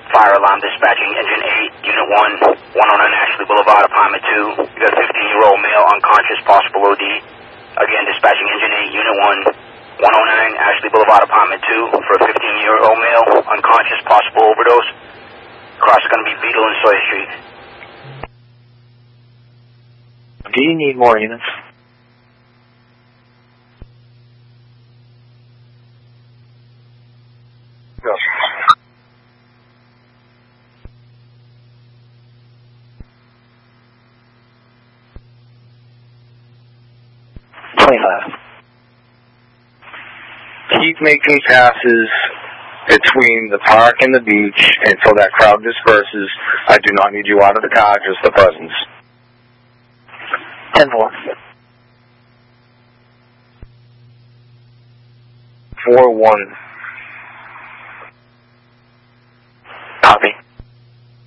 Fire alarm dispatching, engine 8, unit 1, 109 Ashley Boulevard, apartment 2. You got a 15-year-old male, unconscious, possible OD. Again, dispatching engine 8, unit 1, 109 Ashley Boulevard, apartment 2, for a 15-year-old male, unconscious, possible overdose. Cross is going to be Beetle and Sawyer Street. Do you need more units? Yes. Keep making passes between the park and the beach until that crowd disperses. I do not need you out of the car, just the presence. 10-4. 4-1. Copy.